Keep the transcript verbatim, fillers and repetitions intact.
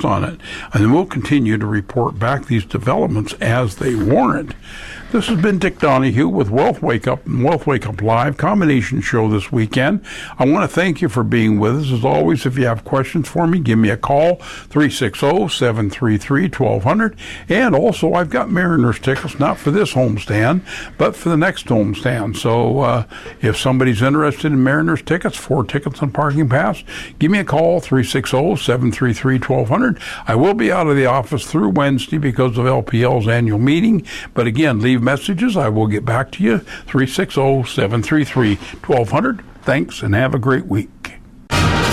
focus on it, and we'll continue to report back these developments as they warrant. This has been Dick Donahue with Wealth Wake Up and Wealth Wake Up Live combination show this weekend. I want to thank you for being with us. As always, if you have questions for me, give me a call, three six zero, seven three three, one two zero zero. And also, I've got Mariners tickets, not for this homestand, but for the next homestand. So uh, if somebody's interested in Mariners tickets, four tickets on Parking Pass, give me a call, three six zero, seven three three, one two zero zero. I will be out of the office through Wednesday because of L P L's annual meeting. But again, leave messages. I will get back to you, three six zero, seven three three, one two zero zero. Thanks, and have a great week.